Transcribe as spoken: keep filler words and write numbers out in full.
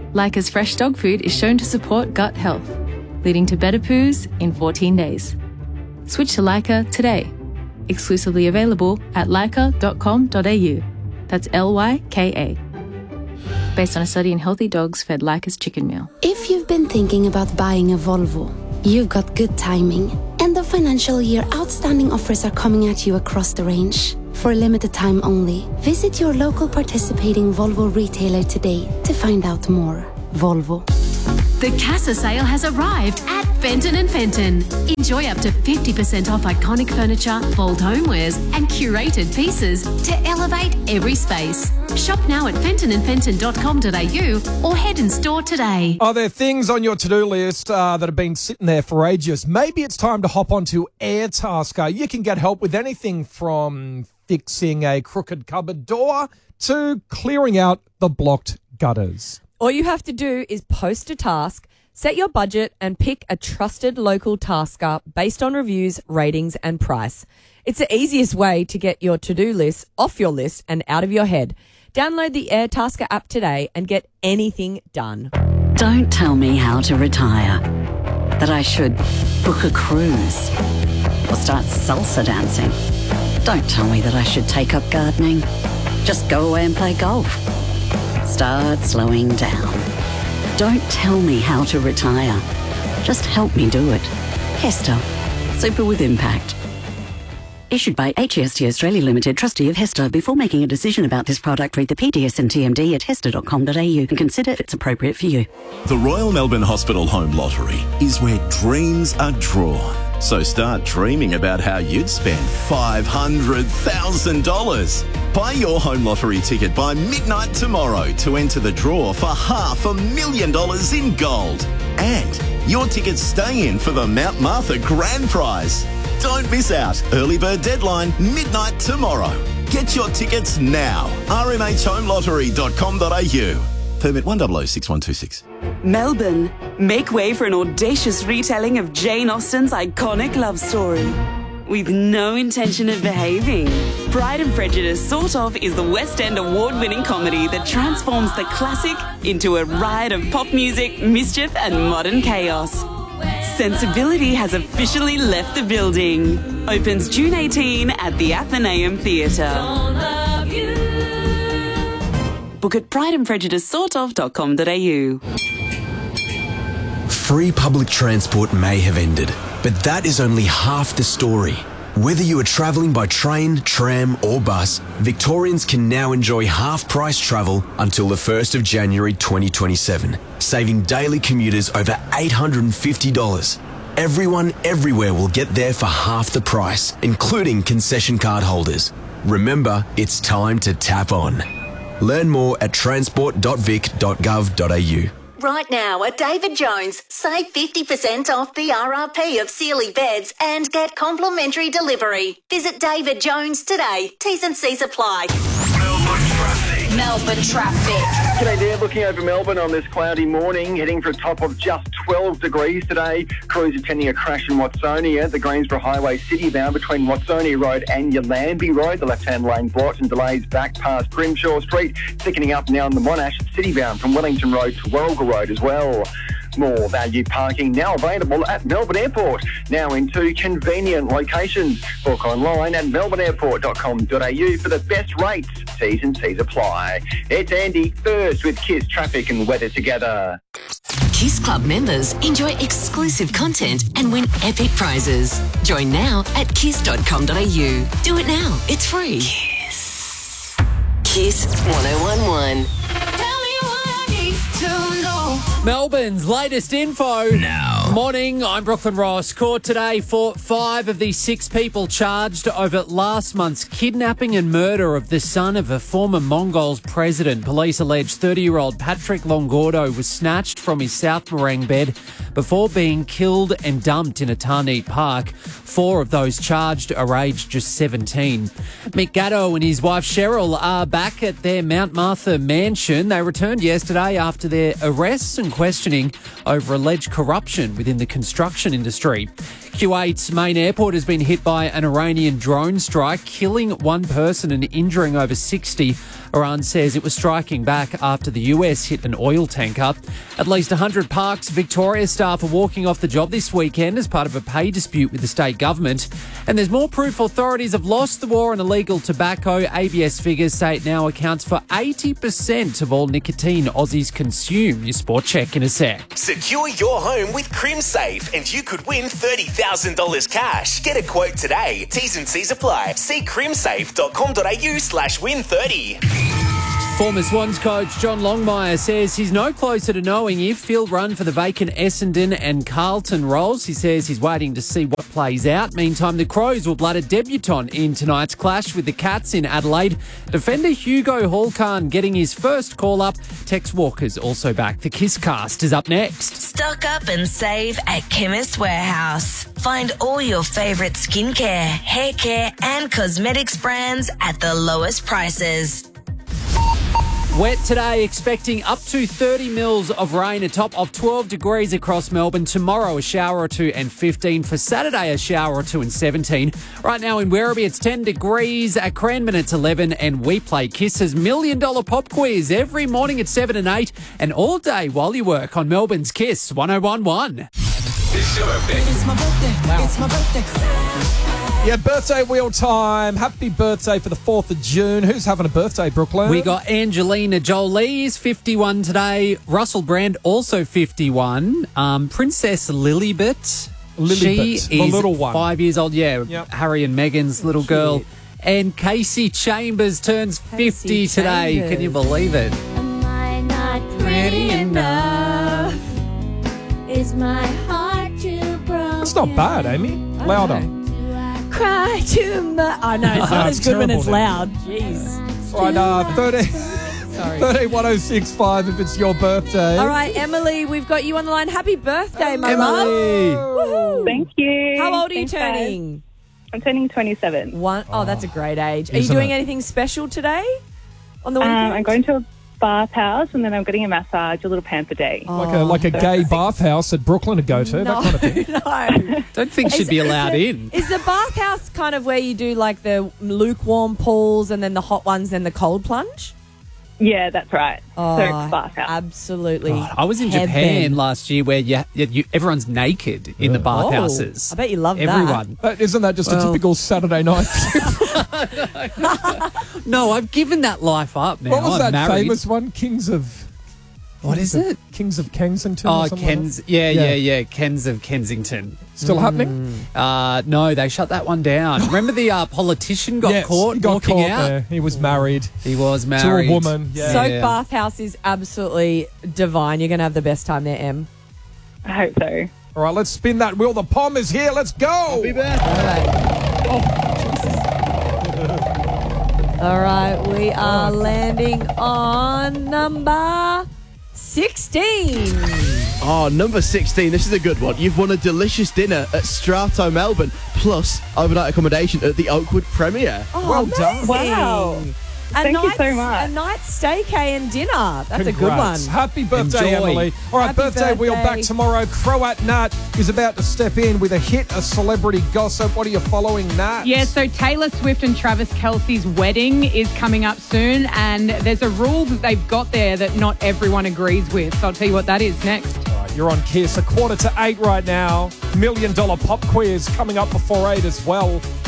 Leica's fresh dog food is shown to support gut health, leading to better poos in fourteen days. Switch to Leica today. Exclusively available at leica dot com dot a u. That's L Y K A. Based on a study in healthy dogs fed Leica's chicken meal. If you've been thinking about buying a Volvo, you've got good timing. End of financial year outstanding offers are coming at you across the range. For a limited time only, visit your local participating Volvo retailer today to find out more. Volvo. The Casa sale has arrived at Fenton and Fenton. Enjoy up to fifty percent off iconic furniture, bold homewares and curated pieces to elevate every space. Shop now at fenton and fenton dot com dot a u or head in store today. Are there things on your to-do list uh, that have been sitting there for ages? Maybe it's time to hop onto Airtasker. You can get help with anything from fixing a crooked cupboard door to clearing out the blocked gutters. All you have to do is post a task, set your budget and pick a trusted local tasker based on reviews, ratings and price. It's the easiest way to get your to-do list off your list and out of your head. Download the Airtasker app today and get anything done. Don't tell me how to retire. That I should book a cruise or start salsa dancing. Don't tell me that I should take up gardening. Just go away and play golf. Start slowing down. Don't tell me how to retire. Just help me do it. Hester. Super with impact. Issued by H E S T Australia Limited, trustee of Hester. Before making a decision about this product, read the P D S and T M D at hester dot com dot a u and consider if it's appropriate for you. The Royal Melbourne Hospital Home Lottery is where dreams are drawn. So start dreaming about how you'd spend five hundred thousand dollars. Buy your home lottery ticket by midnight tomorrow to enter the draw for half a million dollars in gold. And your tickets stay in for the Mount Martha Grand Prize. Don't miss out. Early bird deadline, midnight tomorrow. Get your tickets now. r m h home lottery dot com dot a u. Permit one zero zero six one two six. Melbourne, make way for an audacious retelling of Jane Austen's iconic love story. With no intention of behaving, Pride and Prejudice Sort Of is the West End award-winning comedy that transforms the classic into a riot of pop music, mischief and modern chaos. Sensibility has officially left the building. Opens June eighteenth at the Athenaeum Theatre. Book at pride and prejudice sort of dot com dot a u. Free public transport may have ended, but that is only half the story. Whether you are travelling by train, tram or bus, Victorians can now enjoy half-price travel until the first of January twenty twenty-seven, saving daily commuters over eight hundred fifty dollars. Everyone everywhere will get there for half the price, including concession card holders. Remember, it's time to tap on. Learn more at transport dot vic dot gov dot a u. Right now at David Jones, save fifty percent off the R R P of Sealy beds and get complimentary delivery. Visit David Jones today. T's and C's apply. Melbourne traffic. Melbourne traffic. G'day there, looking over Melbourne on this cloudy morning, heading for a top of just twelve degrees today. Crews attending a crash in Watsonia, the Greensboro Highway city bound between Watsonia Road and Yallambee Road. The left-hand lane blocked and delays back past Grimshaw Street, thickening up now in the Monash city bound from Wellington Road to Warragul Road as well. More value parking now available at Melbourne Airport, now in two convenient locations. Book online at melbourne airport dot com dot a u for the best rates. T's and C's apply. It's Andy first with Kiss Traffic and Weather Together. Kiss Club members enjoy exclusive content and win epic prizes. Join now at kiss dot com dot a u. Do it now. It's free. Kiss. Kiss one oh one one. Melbourne's latest info. Now. Morning, I'm Brooklyn Ross. Court today for five of the six people charged over last month's kidnapping and murder of the son of a former Mongols president. Police allege thirty-year-old Patrick Longordo was snatched from his South Morang bed before being killed and dumped in a Tarnee park. Four of those charged are aged just seventeen. Mick Gatto and his wife Cheryl are back at their Mount Martha mansion. They returned yesterday after their arrests and questioning over alleged corruption within the construction industry. Kuwait's main airport has been hit by an Iranian drone strike, killing one person and injuring over sixty. Iran says it was striking back after the U S hit an oil tanker. At least one hundred Parks Victoria staff are walking off the job this weekend as part of a pay dispute with the state government. And there's more proof authorities have lost the war on illegal tobacco. A B S figures say it now accounts for eighty percent of all nicotine Aussies consume. Your sport check in a sec. Secure your home with CrimSafe and you could win thirty thousand dollars cash. Get a quote today. T's and C's apply. See crimsafe.com.au slash win 30. Former Swans coach John Longmire says he's no closer to knowing if he'll run for the vacant Essendon and Carlton roles. He says he's waiting to see what plays out. Meantime, the Crows will blood a debutant in tonight's clash with the Cats in Adelaide. Defender Hugo Hallcarn getting his first call-up. Tex Walker's also back. The Kiss Cast is up next. Stock up and save at Chemist Warehouse. Find all your favourite skincare, hair care and cosmetics brands at the lowest prices. Wet today, expecting up to thirty mils of rain, a top of twelve degrees across Melbourne. Tomorrow, a shower or two and fifteen. For Saturday, a shower or two and seventeen. Right now in Werribee, it's ten degrees. At Cranbourne, it's eleven. And we play Kiss's Million Dollar Pop Quiz every morning at seven and eight. And all day while you work on Melbourne's Kiss one oh one one. It's your birthday. It's my birthday. Wow. It's my birthday. Yeah, birthday wheel time. Happy birthday for the fourth of June. Who's having a birthday, Brooklyn? We got Angelina Jolie is fifty-one today. Russell Brand also fifty-one. Um, Princess Lilibet. Lilibet, she is the little one. five years old. Yeah, yep. Harry and Meghan's little girl. And Casey Chambers turns Casey fifty today. Chambers. Can you believe it? Am I not pretty enough? Is my heart too broken? That's not bad, Amy. Louder. Cry too much. Oh, no, it's not No, as it's good when it's terrible loud. Jeez. Right, uh, thirty, Sorry. thirty, one oh six five if it's your birthday. All right, Emily, we've got you on the line. Happy birthday, my Emily. love. Woohoo. Thank you. How old are you Thanks, guys. turning? I'm turning twenty-seven. One. Oh, that's a great age. Are you Isn't doing it? anything special today on the Um, weekend? I'm going to a bathhouse and then I'm getting a massage, a little pamper day. Like a like a gay bathhouse that Brooklyn would go to, no, that kind of thing. no. Don't think she'd Is- be is allowed the- in. Is the bathhouse kind of where you do like the lukewarm pools and then the hot ones, then the cold plunge? Yeah, that's right. Oh, so it's bathhouse. Absolutely. God, I was in Heaven. Japan last year where you, you, you, everyone's naked in the bathhouses. Oh, I bet you love that. Everyone. But isn't that just Well- a typical Saturday night? No, I've given that life up now. What was I'm that married. famous one? Kings of... What is Kings of- it? Kings of Kensington or Oh, something like Kens. that? Yeah, yeah, yeah. Kens of Kensington. Still happening? Uh, no, they shut that one down. Remember the uh, politician got Yes, caught he got walking caught out? there. He was married. He was To married a woman. Yeah. Soap Yeah. bathhouse is absolutely divine. You're going to have the best time there, Em. I hope so. All right, let's spin that wheel. The Pom is here. Let's go. Happy birthday. All right, we are landing on number sixteen. Oh, number sixteen. This is a good one. You've won a delicious dinner at Strato Melbourne, plus overnight accommodation at the Oakwood Premiere. Oh, Well done. amazing. Wow. A Thank you night's- so much. A night staycay and dinner. That's a good one. Congrats. Happy birthday, Enjoy. Emily. All right, Happy birthday wheel birthday. back tomorrow. Croat Nat is about to step in with a hit of celebrity gossip. What are you following, Nat? Yeah, so Taylor Swift and Travis Kelce's wedding is coming up soon, and there's a rule that they've got there that not everyone agrees with. So I'll tell you what that is next. All right, you're on Kiss. A quarter to eight right now. Million dollar pop quiz coming up before eight as well.